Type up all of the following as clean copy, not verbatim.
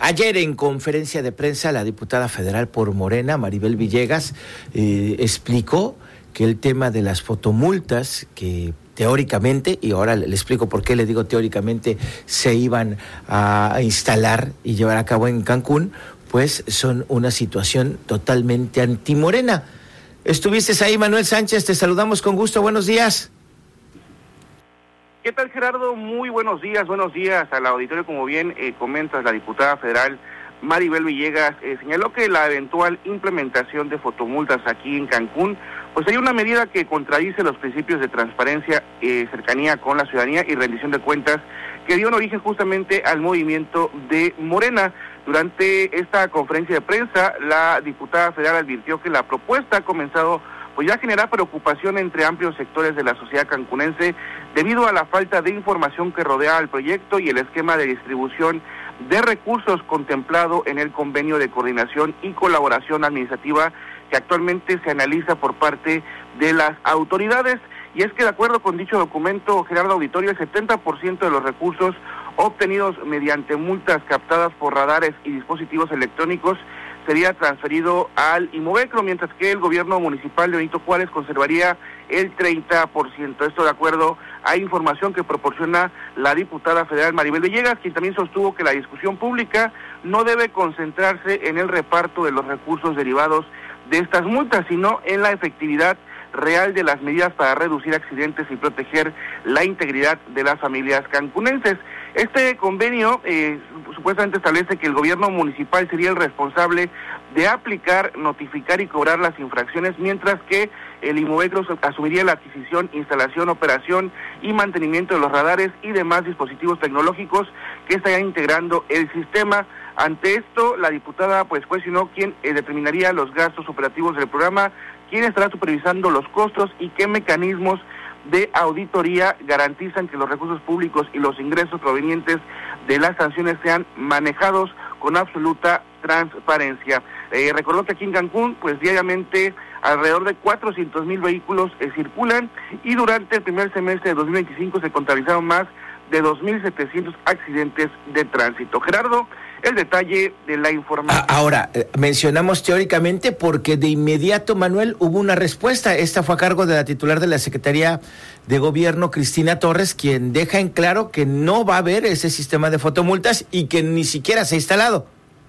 Ayer en conferencia de prensa la diputada federal por Morena, Maribel Villegas, explicó que el tema de las fotomultas que teóricamente, y ahora le explico por qué le digo teóricamente, se iban a instalar y llevar a cabo en Cancún, pues son una situación totalmente antimorena. Estuviste ahí, Manuel Sánchez, te saludamos con gusto, buenos días. ¿Qué tal, Gerardo? Muy buenos días al auditorio. Como bien comentas, la diputada federal Maribel Villegas señaló que la eventual implementación de fotomultas aquí en Cancún, pues sería una medida que contradice los principios de transparencia, cercanía con la ciudadanía y rendición de cuentas que dieron origen justamente al movimiento de Morena. Durante esta conferencia de prensa, la diputada federal advirtió que la propuesta ha comenzado pues ya a generar preocupación entre amplios sectores de la sociedad cancunense debido a la falta de información que rodea al proyecto y el esquema de distribución de recursos contemplado en el convenio de coordinación y colaboración administrativa que actualmente se analiza por parte de las autoridades. Y es que de acuerdo con dicho documento, Gerardo Auditorio, el 70% de los recursos obtenidos mediante multas captadas por radares y dispositivos electrónicos sería transferido al Imovecro, mientras que el gobierno municipal de Benito Juárez conservaría el 30%. Esto de acuerdo a información que proporciona la diputada federal Maribel Villegas, quien también sostuvo que la discusión pública no debe concentrarse en el reparto de los recursos derivados de estas multas, sino en la efectividad real de las medidas para reducir accidentes y proteger la integridad de las familias cancunenses. Este convenio supuestamente establece que el gobierno municipal sería el responsable de aplicar, notificar y cobrar las infracciones, mientras que el Imovecro asumiría la adquisición, instalación, operación y mantenimiento de los radares y demás dispositivos tecnológicos que estarían integrando el sistema. Ante esto, la diputada pues cuestionó quién determinaría los gastos operativos del programa, quién estará supervisando los costos y qué mecanismos de auditoría garantizan que los recursos públicos y los ingresos provenientes de las sanciones sean manejados con absoluta transparencia. Recordó que aquí en Cancún, pues diariamente alrededor de 400,000 vehículos circulan y durante el primer semestre de 2025 se contabilizaron más de 2,700 accidentes de tránsito. Gerardo, el detalle de la información. Ahora, mencionamos teóricamente porque de inmediato, Manuel, hubo una respuesta. Esta fue a cargo de la titular de la Secretaría de Gobierno, Cristina Torres, quien deja en claro que no va a haber ese sistema de fotomultas y que ni siquiera se ha instalado.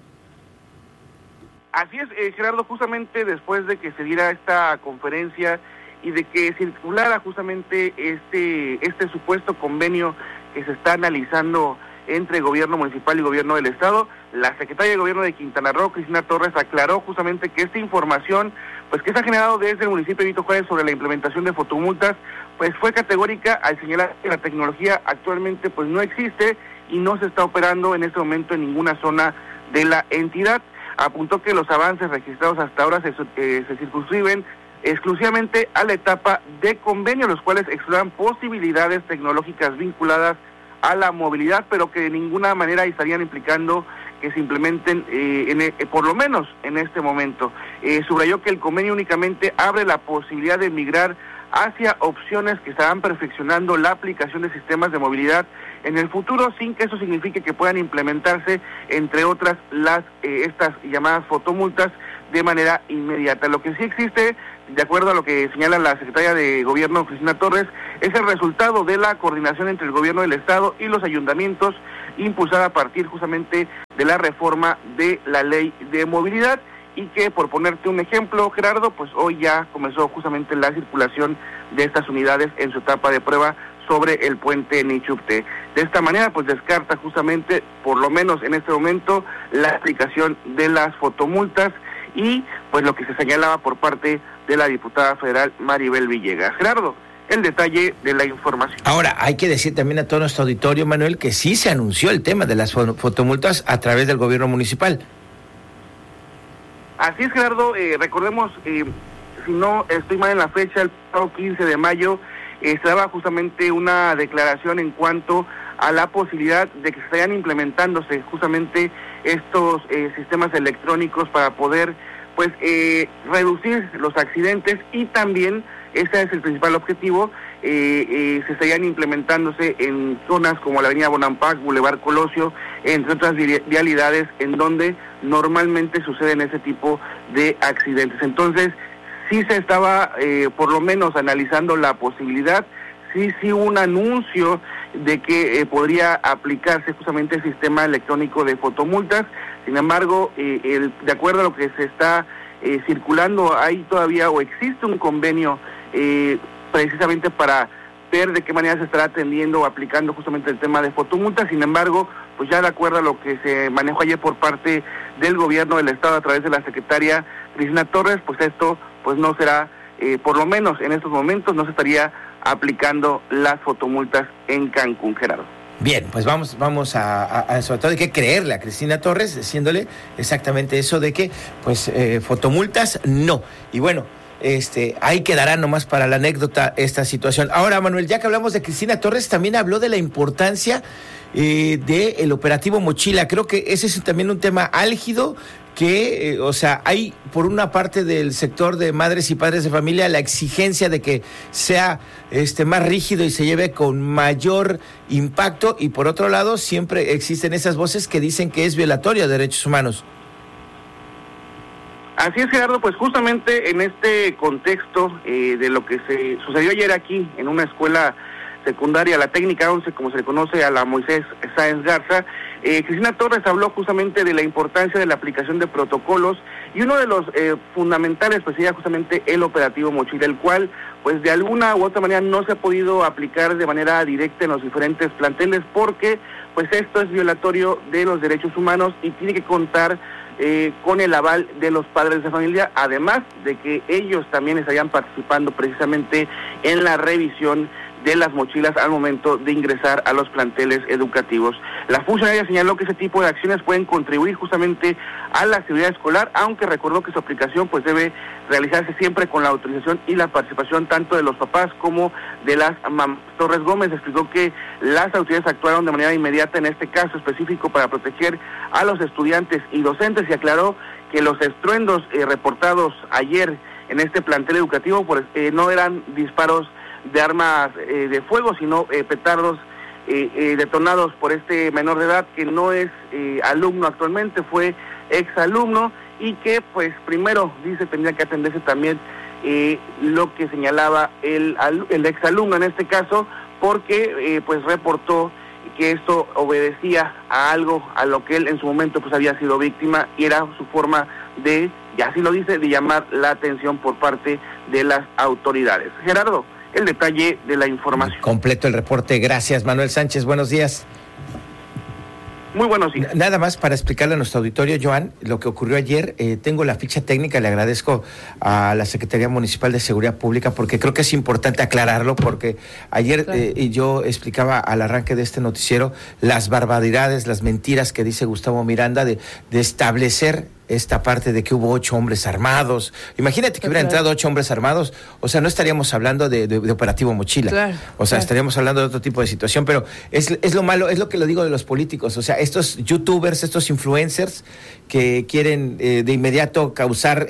Así es, Gerardo, justamente después de que se diera esta conferencia y de que circulara justamente este supuesto convenio que se está analizando entre gobierno municipal y gobierno del estado, la secretaria de gobierno de Quintana Roo, Cristina Torres, aclaró justamente que esta información, pues que se ha generado desde el municipio de Benito Juárez sobre la implementación de fotomultas, pues fue categórica al señalar que la tecnología actualmente pues no existe y no se está operando en este momento en ninguna zona de la entidad. Apuntó que los avances registrados hasta ahora se circunscriben exclusivamente a la etapa de convenio, los cuales exploran posibilidades tecnológicas vinculadas a la movilidad, pero que de ninguna manera estarían implicando que se implementen, por lo menos en este momento. Subrayó que el convenio únicamente abre la posibilidad de migrar hacia opciones que estarán perfeccionando la aplicación de sistemas de movilidad en el futuro, sin que eso signifique que puedan implementarse, entre otras, estas llamadas fotomultas de manera inmediata. Lo que sí existe, de acuerdo a lo que señala la secretaria de Gobierno, Cristina Torres, es el resultado de la coordinación entre el gobierno del estado y los ayuntamientos, impulsada a partir justamente de la reforma de la ley de movilidad, y que, por ponerte un ejemplo, Gerardo, pues hoy ya comenzó justamente la circulación de estas unidades en su etapa de prueba sobre el puente Nichupté. De esta manera, pues descarta justamente, por lo menos en este momento, la aplicación de las fotomultas y pues lo que se señalaba por parte de la diputada federal Maribel Villegas. Gerardo, el detalle de la información. Ahora, hay que decir también a todo nuestro auditorio, Manuel, que sí se anunció el tema de las fotomultas a través del gobierno municipal. Así es, Gerardo, recordemos, si no estoy mal en la fecha, el pasado 15 de mayo, se daba justamente una declaración en cuanto a la posibilidad de que se vayan implementándose justamente estos sistemas electrónicos para poder pues reducir los accidentes y también Ese es el principal objetivo. Se estarían implementándose en zonas como la avenida Bonampak, Boulevard Colosio, entre otras vialidades en donde normalmente suceden ese tipo de accidentes. Entonces, sí se estaba por lo menos analizando la posibilidad, sí hubo un anuncio de que podría aplicarse justamente el sistema electrónico de fotomultas. Sin embargo, de acuerdo a lo que se está circulando, hay todavía o existe un convenio precisamente para ver de qué manera se estará atendiendo o aplicando justamente el tema de fotomultas. Sin embargo, pues ya de acuerdo a lo que se manejó ayer por parte del gobierno del estado a través de la secretaria Cristina Torres, pues esto pues no será, por lo menos en estos momentos no se estaría aplicando las fotomultas en Cancún, Gerardo. Bien, pues vamos a sobre todo hay que creerle a Cristina Torres, diciéndole exactamente eso de que pues fotomultas no. Y bueno, ahí quedará nomás para la anécdota esta situación. Ahora, Manuel, ya que hablamos de Cristina Torres, también habló de la importancia del operativo Mochila. Creo que ese es también un tema álgido que, hay por una parte del sector de madres y padres de familia la exigencia de que sea más rígido y se lleve con mayor impacto, y por otro lado siempre existen esas voces que dicen que es violatorio de derechos humanos. Así es, Gerardo, pues justamente en este contexto de lo que se sucedió ayer aquí en una escuela secundaria, la Técnica 11, como se le conoce a la Moisés Sáenz Garza, Cristina Torres habló justamente de la importancia de la aplicación de protocolos, y uno de los fundamentales pues sería justamente el operativo Mochila, el cual pues de alguna u otra manera no se ha podido aplicar de manera directa en los diferentes planteles, porque pues esto es violatorio de los derechos humanos y tiene que contar con el aval de los padres de familia, además de que ellos también estarían participando precisamente en la revisión de las mochilas al momento de ingresar a los planteles educativos. La funcionaria señaló que ese tipo de acciones pueden contribuir justamente a la seguridad escolar, aunque recordó que su aplicación pues debe realizarse siempre con la autorización y la participación tanto de los papás como de las mamás. Torres Gómez explicó que las autoridades actuaron de manera inmediata en este caso específico para proteger a los estudiantes y docentes, y aclaró que los estruendos reportados ayer en este plantel educativo pues, no eran disparos de armas de fuego, sino petardos detonados por este menor de edad que no es alumno actualmente, fue exalumno, y que pues primero dice tendría que atenderse también lo que señalaba el exalumno en este caso, porque pues reportó que esto obedecía a algo a lo que él en su momento pues había sido víctima, y era su forma de, y así lo dice, de llamar la atención por parte de las autoridades. Gerardo, el detalle de la información. Completo el reporte. Gracias, Manuel Sánchez. Buenos días. Muy buenos días. Nada más para explicarle a nuestro auditorio, Joan, lo que ocurrió ayer. Tengo la ficha técnica, le agradezco a la Secretaría Municipal de Seguridad Pública, porque creo que es importante aclararlo, porque ayer yo explicaba al arranque de este noticiero las barbaridades, las mentiras que dice Gustavo Miranda de establecer esta parte de que hubo 8 hombres armados. Imagínate que hubieran entrado 8 hombres armados, no estaríamos hablando de operativo Mochila, estaríamos hablando de otro tipo de situación, pero es lo malo, es lo que le digo de los políticos, estos youtubers, estos influencers que quieren de inmediato causar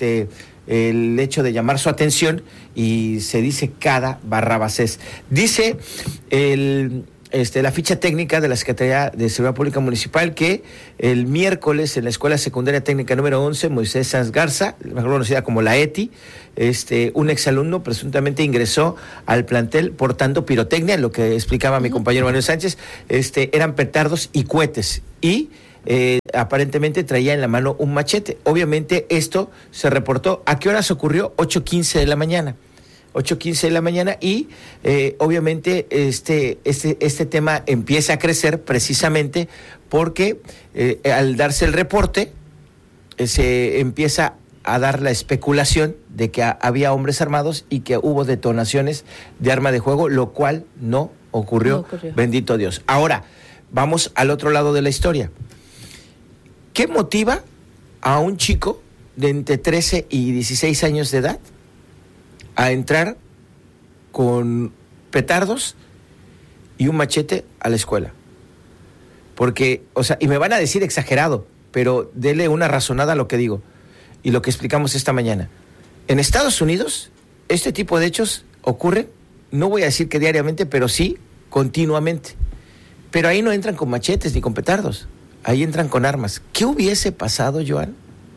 el hecho de llamar su atención, y se dice cada barrabasés. Dice la ficha técnica de la Secretaría de Seguridad Pública Municipal que el miércoles en la Escuela Secundaria Técnica número 11, Moisés Sáenz Garza, mejor conocida como la ETI, un exalumno presuntamente ingresó al plantel portando pirotecnia, lo que explicaba mi compañero Manuel Sánchez, eran petardos y cohetes, y aparentemente traía en la mano un machete. Obviamente esto se reportó. ¿A qué horas ocurrió? 8:15 de la mañana. 8:15 de la mañana, y obviamente este tema empieza a crecer precisamente porque al darse el reporte se empieza a dar la especulación de que había hombres armados y que hubo detonaciones de arma de fuego, lo cual no ocurrió. Bendito Dios. Ahora, vamos al otro lado de la historia. ¿Qué motiva a un chico de entre 13 y 16 años de edad a entrar con petardos y un machete a la escuela? Porque, y me van a decir exagerado, pero dele una razonada a lo que digo y lo que explicamos esta mañana. En Estados Unidos este tipo de hechos ocurren, no voy a decir que diariamente, pero sí continuamente. Pero ahí no entran con machetes ni con petardos, ahí entran con armas. ¿Qué hubiese pasado, Joan?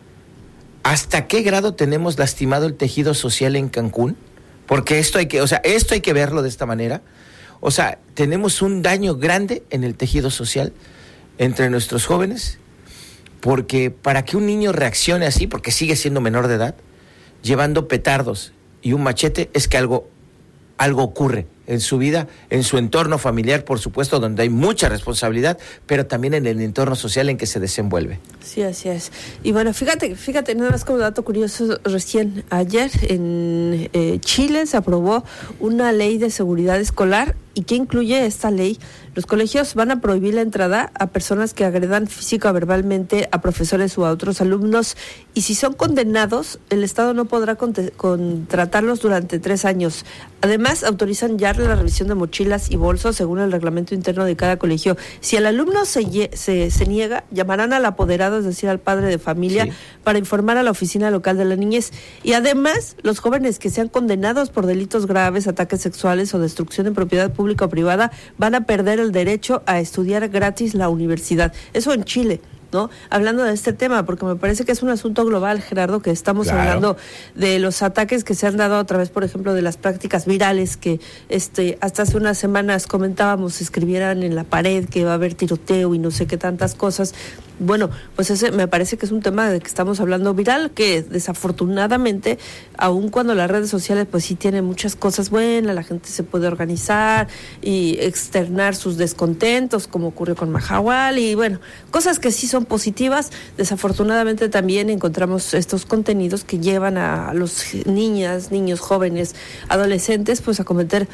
¿Hasta qué grado tenemos lastimado el tejido social en Cancún? Porque esto hay que verlo de esta manera. O sea, tenemos un daño grande en el tejido social entre nuestros jóvenes, porque para que un niño reaccione así, porque sigue siendo menor de edad, llevando petardos y un machete, es que algo ocurre en su vida, en su entorno familiar, por supuesto, donde hay mucha responsabilidad, pero también en el entorno social en que se desenvuelve. Sí, así es. Y bueno, fíjate, nada más como dato curioso, recién ayer en Chile se aprobó una ley de seguridad escolar. ¿Y qué incluye esta ley? Los colegios van a prohibir la entrada a personas que agredan física o verbalmente a profesores o a otros alumnos, y si son condenados, el Estado no podrá contratarlos durante 3 años. Además, autorizan ya la revisión de mochilas y bolsos según el reglamento interno de cada colegio. Si el alumno se niega, llamarán al apoderado, es decir, al padre de familia, sí, para informar a la oficina local de la niñez. Y además, los jóvenes que sean condenados por delitos graves, ataques sexuales o destrucción de propiedad pública o privada, van a perder el derecho a estudiar gratis la universidad. Eso en Chile, ¿no? Hablando de este tema, porque me parece que es un asunto global, Gerardo, que estamos hablando de los ataques que se han dado a través, por ejemplo, de las prácticas virales que hasta hace unas semanas comentábamos, escribieran en la pared que va a haber tiroteo y no sé qué tantas cosas. Bueno, pues ese me parece que es un tema de que estamos hablando viral, que desafortunadamente, aun cuando las redes sociales pues sí tienen muchas cosas buenas, la gente se puede organizar y externar sus descontentos, como ocurrió con Mahahual, y bueno, cosas que sí son positivas. Desafortunadamente también encontramos estos contenidos que llevan a los niños, jóvenes, adolescentes, pues a cometer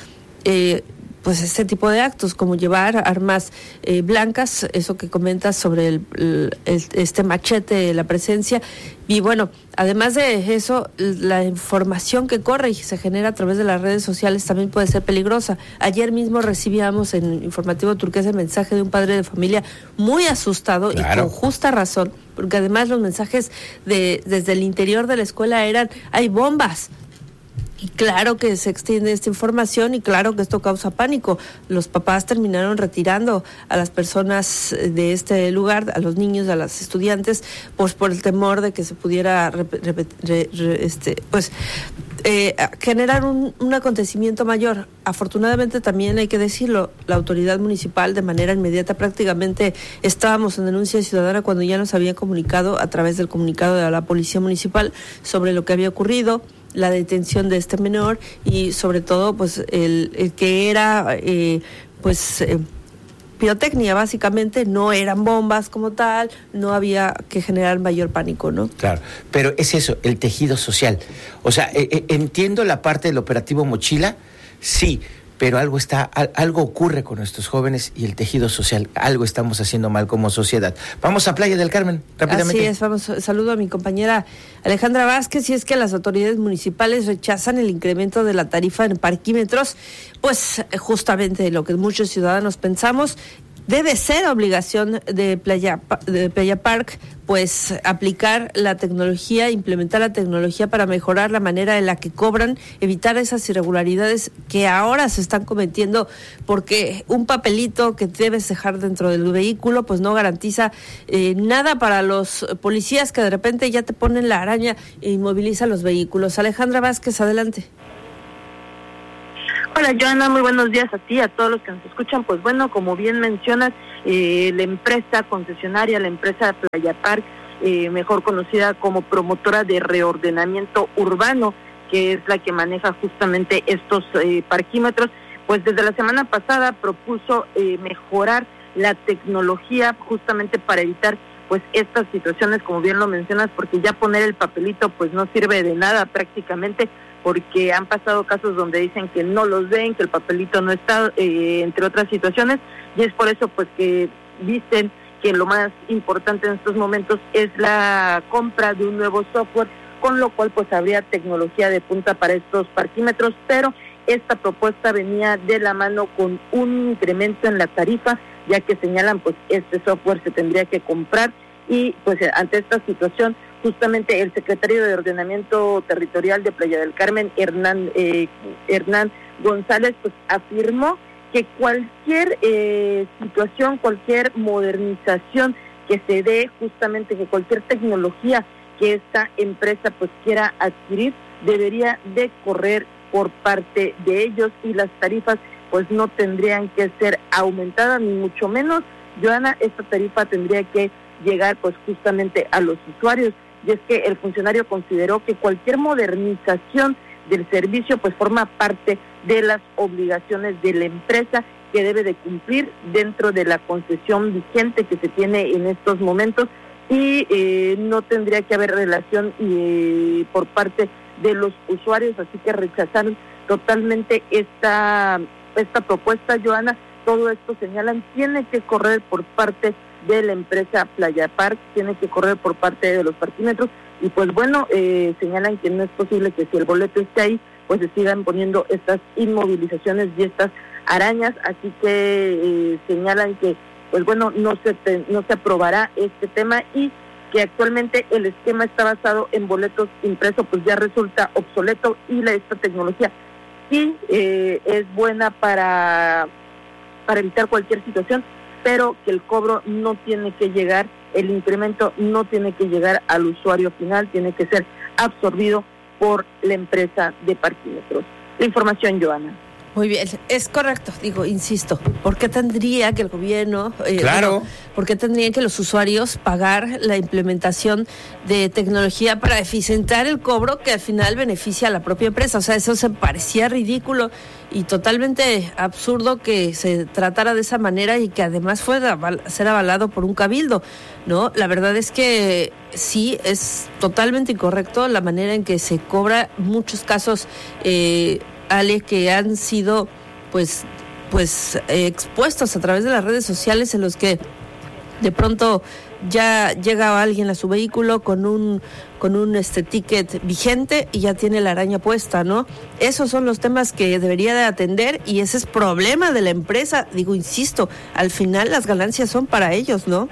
pues este tipo de actos, como llevar armas blancas, eso que comentas sobre este machete, la presencia. Y bueno, además de eso, la información que corre y se genera a través de las redes sociales también puede ser peligrosa. Ayer mismo recibíamos en Informativo Turquesa el mensaje de un padre de familia muy asustado, claro, y con justa razón, porque además los mensajes desde el interior de la escuela eran: hay bombas. Y claro que se extiende esta información y claro que esto causa pánico. Los papás terminaron retirando a las personas de este lugar, a los niños, a los estudiantes, pues por el temor de que se pudiera generar un acontecimiento mayor. Afortunadamente también hay que decirlo, la autoridad municipal de manera inmediata, prácticamente estábamos en denuncia ciudadana cuando ya nos habían comunicado a través del comunicado de la policía municipal sobre lo que había ocurrido, la detención de este menor y sobre todo pues el que era pirotecnia, básicamente, no eran bombas como tal, no había que generar mayor pánico, ¿no? Claro, pero es eso, el tejido social. O sea, entiendo la parte del operativo Mochila, sí, pero algo ocurre con nuestros jóvenes y el tejido social, algo estamos haciendo mal como sociedad. Vamos a Playa del Carmen, rápidamente. Así es, saludo a mi compañera Alejandra Vázquez. Y es que las autoridades municipales rechazan el incremento de la tarifa en parquímetros, pues justamente lo que muchos ciudadanos pensamos. Debe ser obligación de Playa Park, pues aplicar la tecnología, implementar la tecnología para mejorar la manera en la que cobran, evitar esas irregularidades que ahora se están cometiendo, porque un papelito que debes dejar dentro del vehículo pues no garantiza nada para los policías que de repente ya te ponen la araña e inmovilizan los vehículos. Alejandra Vázquez, adelante. Hola, Joana, muy buenos días a ti, a todos los que nos escuchan. Pues bueno, como bien mencionas, la empresa concesionaria, la empresa Playa Park, mejor conocida como promotora de reordenamiento urbano, que es la que maneja justamente estos parquímetros, pues desde la semana pasada propuso mejorar la tecnología justamente para evitar pues estas situaciones, como bien lo mencionas, porque ya poner el papelito pues no sirve de nada prácticamente, porque han pasado casos donde dicen que no los ven, que el papelito no está, entre otras situaciones, y es por eso pues que dicen que lo más importante en estos momentos es la compra de un nuevo software, con lo cual pues habría tecnología de punta para estos parquímetros, pero esta propuesta venía de la mano con un incremento en la tarifa, ya que señalan pues este software se tendría que comprar, y pues ante esta situación justamente el secretario de Ordenamiento Territorial de Playa del Carmen, Hernán González, pues afirmó que cualquier situación, cualquier modernización que se dé, justamente que cualquier tecnología que esta empresa pues quiera adquirir, debería de correr por parte de ellos, y las tarifas pues no tendrían que ser aumentadas, ni mucho menos, Joana, esta tarifa tendría que llegar pues justamente a los usuarios. Y es que el funcionario consideró que cualquier modernización del servicio pues forma parte de las obligaciones de la empresa, que debe de cumplir dentro de la concesión vigente que se tiene en estos momentos, y no tendría que haber relación por parte de los usuarios, así que rechazaron totalmente esta propuesta, Joana. Todo esto señalan tiene que correr por parte de la empresa Playa Park, tiene que correr por parte de los parquímetros, y pues bueno, señalan que no es posible que si el boleto esté ahí, pues se sigan poniendo estas inmovilizaciones y estas arañas, así que señalan que pues bueno, no se aprobará este tema, y que actualmente el esquema está basado en boletos impresos, pues ya resulta obsoleto, y esta tecnología sí es buena para evitar cualquier situación, pero que el cobro no tiene que llegar, el incremento no tiene que llegar al usuario final, tiene que ser absorbido por la empresa de parquímetros. La información, Joana. Muy bien, es correcto, insisto, ¿por qué tendría que el gobierno, por qué tendrían que los usuarios pagar la implementación de tecnología para eficientar el cobro que al final beneficia a la propia empresa? O sea, eso se parecía ridículo y totalmente absurdo que se tratara de esa manera, y que además fuera ser avalado por un cabildo, ¿no? La verdad es que sí, es totalmente incorrecto la manera en que se cobra. Muchos casos, Ale, que han sido pues expuestos a través de las redes sociales, en los que de pronto ya llega alguien a su vehículo con un ticket vigente y ya tiene la araña puesta, ¿no? Esos son los temas que debería de atender, y ese es problema de la empresa. Insisto, al final las ganancias son para ellos, ¿no?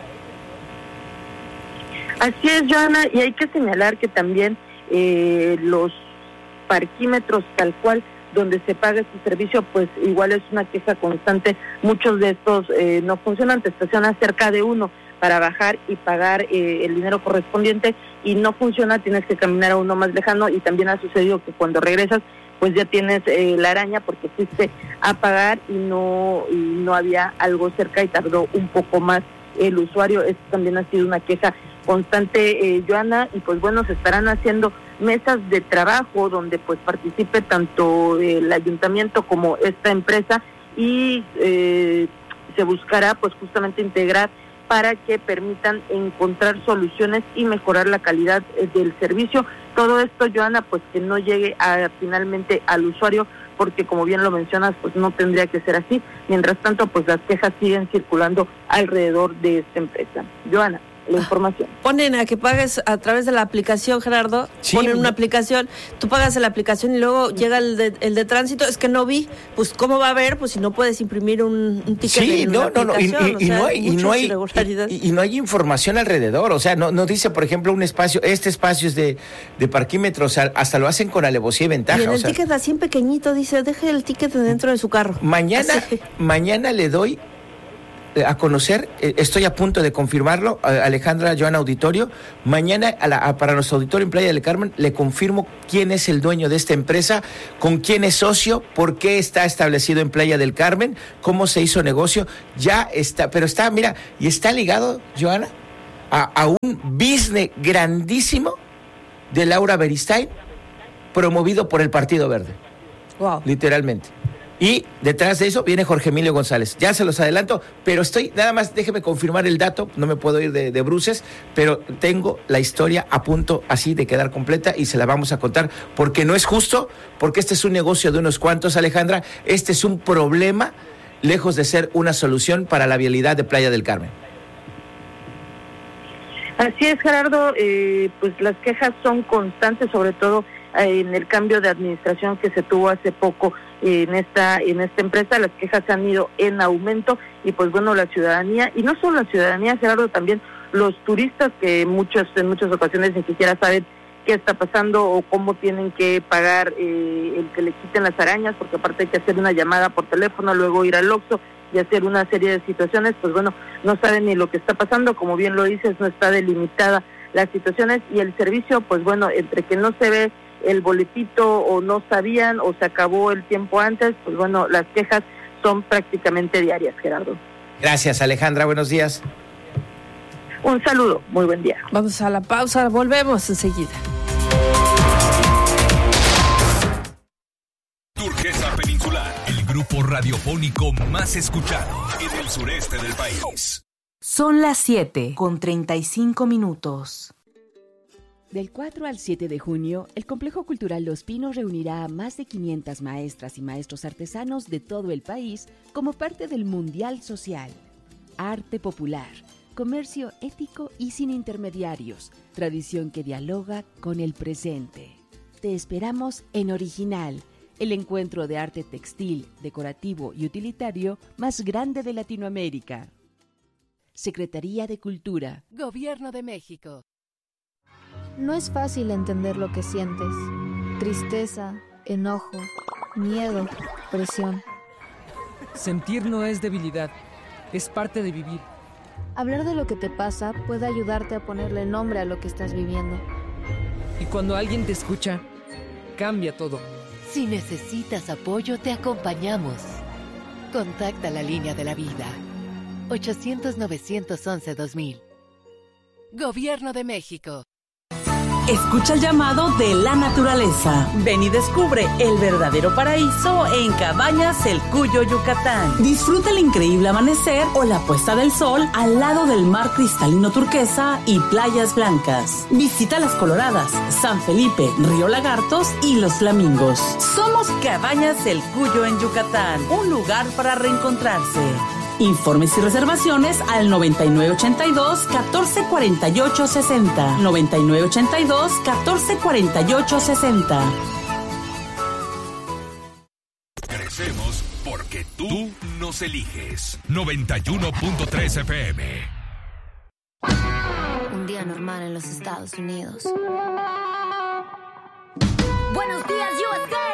Así es, Joana, y hay que señalar que también los parquímetros tal cual donde se paga este servicio, pues igual es una queja constante. Muchos de estos no funcionan, te estacionas cerca de uno para bajar y pagar el dinero correspondiente, y no funciona, tienes que caminar a uno más lejano, y también ha sucedido que cuando regresas pues ya tienes la araña porque fuiste a pagar y no había algo cerca y tardó un poco más el usuario. Esto también ha sido una queja constante, Joana, y pues bueno, se estarán haciendo mesas de trabajo donde pues participe tanto el ayuntamiento como esta empresa, y se buscará pues justamente integrar para que permitan encontrar soluciones y mejorar la calidad del servicio. Todo esto, Joana, pues que no llegue finalmente al usuario, porque como bien lo mencionas, pues no tendría que ser así. Mientras tanto, pues las quejas siguen circulando alrededor de esta empresa. Joana, la información. Ponen a que pagues a través de la aplicación, Gerardo. Sí, ponen una aplicación, tú pagas en la aplicación y luego llega el de tránsito. Es que no vi, pues cómo va a haber, pues si no puedes imprimir un ticket en la aplicación. Y no hay información alrededor. O sea, no dice, por ejemplo, un espacio, este espacio es de parquímetros, o sea, hasta lo hacen con alevosía y ventaja. Y en el ticket así en pequeñito dice, deje el ticket dentro de su carro. Mañana le doy a conocer, estoy a punto de confirmarlo, Alejandra, Joana, auditorio, mañana para nuestro auditorio en Playa del Carmen le confirmo quién es el dueño de esta empresa, con quién es socio, por qué está establecido en Playa del Carmen, cómo se hizo negocio, ya está, pero está, mira, y está ligado, Joana, a un business grandísimo de Laura Beristain, promovido por el Partido Verde. Wow. Literalmente. Y detrás de eso viene Jorge Emilio González. Ya se los adelanto, pero nada más déjeme confirmar el dato, no me puedo ir de bruces, pero tengo la historia a punto así de quedar completa y se la vamos a contar, porque no es justo, porque este es un negocio de unos cuantos, Alejandra, este es un problema, lejos de ser una solución para la vialidad de Playa del Carmen. Así es, Gerardo, pues las quejas son constantes, sobre todo en el cambio de administración que se tuvo hace poco en esta empresa. Las quejas han ido en aumento, y pues bueno, la ciudadanía, y no solo la ciudadanía, Gerardo, también los turistas que en muchas ocasiones ni siquiera saben qué está pasando o cómo tienen que pagar el que le quiten las arañas, porque aparte hay que hacer una llamada por teléfono, luego ir al Oxxo y hacer una serie de situaciones, pues bueno, no saben ni lo que está pasando, como bien lo dices, no está delimitada las situaciones y el servicio, pues bueno, entre que no se ve el boletito o no sabían o se acabó el tiempo antes, pues bueno, las quejas son prácticamente diarias, Gerardo. Gracias, Alejandra, buenos días. Un saludo, muy buen día. Vamos a la pausa, volvemos enseguida. Turquesa Peninsular, el grupo radiofónico más escuchado en el sureste del país. Son las 7:35. Del 4 al 7 de junio, el Complejo Cultural Los Pinos reunirá a más de 500 maestras y maestros artesanos de todo el país como parte del Mundial Social. Arte popular, comercio ético y sin intermediarios, tradición que dialoga con el presente. Te esperamos en Original, el encuentro de arte textil, decorativo y utilitario más grande de Latinoamérica. Secretaría de Cultura, Gobierno de México. No es fácil entender lo que sientes. Tristeza, enojo, miedo, presión. Sentir no es debilidad, es parte de vivir. Hablar de lo que te pasa puede ayudarte a ponerle nombre a lo que estás viviendo. Y cuando alguien te escucha, cambia todo. Si necesitas apoyo, te acompañamos. Contacta la línea de la vida. 800-911-2000. Gobierno de México. Escucha el llamado de la naturaleza. Ven y descubre el verdadero paraíso en Cabañas El Cuyo, Yucatán. Disfruta el increíble amanecer o la puesta del sol al lado del mar cristalino turquesa y playas blancas. Visita Las Coloradas, San Felipe, Río Lagartos y Los Flamingos. Somos Cabañas El Cuyo en Yucatán, un lugar para reencontrarse. Informes y reservaciones al 9982-1448-60. 9982-1448-60. Crecemos porque tú nos eliges. 91.3 FM. Un día normal en los Estados Unidos. Buenos días, USA.